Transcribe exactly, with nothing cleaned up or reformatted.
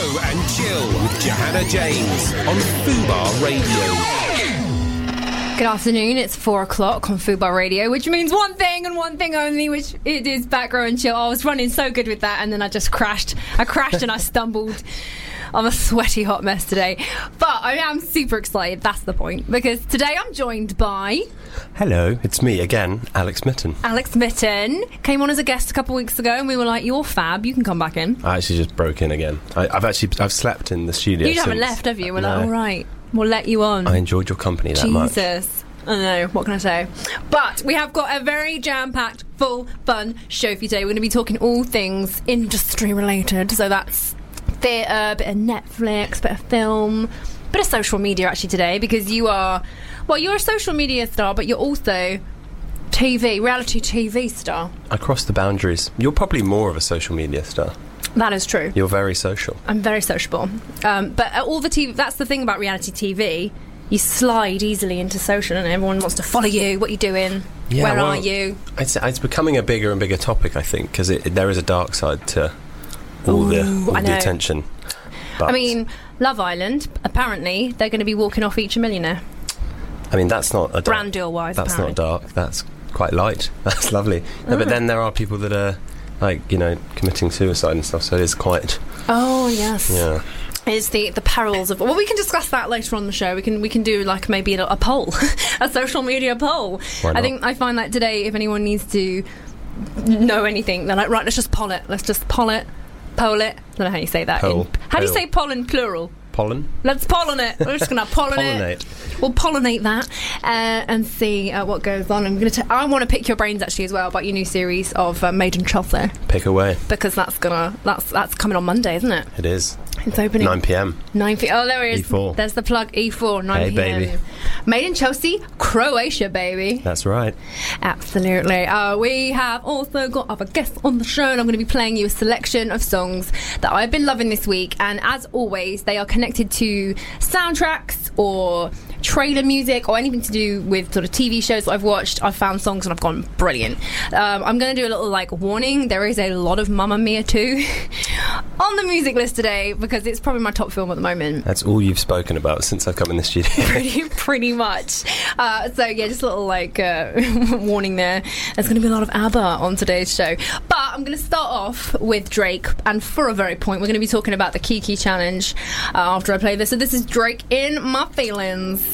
Grow and Chill with Johanna James on Fubar Radio. Good afternoon, it's four o'clock on Fubar Radio, which means one thing and one thing only, which it is Back Row and Chill. I was running so good with that, and then I just crashed. I crashed and I stumbled. I'm a sweaty hot mess today. But I am super excited, that's the point, because today I'm joined by... Hello, it's me again, Alex Mitten. Alex Mitten came on as a guest a couple of weeks ago, and we were like, you're fab, you can come back in. I actually just broke in again. I, I've actually I've slept in the studio You since. haven't left, have you? We're No. like, all right, we'll let you on. I enjoyed your company that much. Jesus. I know, what can I say? But we have got a very jam-packed, full, fun show for you today. We're going to be talking all things industry-related, so that's theatre, a bit of Netflix, bit of film, bit of social media actually today, because you are, well, you're a social media star, but you're also T V, reality T V star. I crossed the boundaries. You're probably more of a social media star. That is true. You're very social. I'm very sociable. Um, but all the T V, that's the thing about reality T V, you slide easily into social, and everyone wants to follow you, what you're doing, Yeah, where well, are you? It's, it's becoming a bigger and bigger topic, I think, because there is a dark side to all Ooh, the all I the know. attention. But, I mean, Love Island, apparently, they're going to be walking off Each a Millionaire. I mean, that's not a dark... Brand deal-wise, That's apparently. not dark. That's quite light. That's lovely. No, Oh. but then there are people that are, like, you know, committing suicide and stuff, so it is quite... Oh, yes. Yeah. Is the, the perils of... Well, we can discuss that later on the show. We can we can do, like, maybe a, a poll. A social media poll. Why not? I think I find that today, if anyone needs to know anything, they're like, right, let's just poll it. Let's just poll it. Poll it. I don't know how you say that. Poll. In, how do you Poll. say poll in plural? Pollen? Let's pollinate. We're just going to pollinate. Pollinate. We'll pollinate that uh, and see uh, what goes on. I'm going to. I want to pick your brains actually as well about your new series of uh, Made in Chelsea, Pick away. because that's gonna that's that's coming on Monday, isn't it? It is. It's opening nine p.m. nine p. Oh, there it is. E four. There's the plug. E four. nine Hey, p.m. baby. Made in Chelsea, Croatia, baby. That's right. Absolutely. Uh, we have also got other guests on the show, and I'm going to be playing you a selection of songs that I've been loving this week. And as always, they are connected to soundtracks or trailer music or anything to do with sort of T V shows that I've watched. I've found songs and I've gone brilliant. Um, I'm going to do a little like warning. There is a lot of Mamma Mia two on the music list today because it's probably my top film at the moment. That's all you've spoken about since I've come in the studio. pretty, pretty much. Uh, so yeah, just a little like uh, warning there. There's going to be a lot of ABBA on today's show. But I'm going to start off with Drake, and for a very point, we're going to be talking about the Kiki Challenge uh, after I play this. So this is Drake in My Feelings.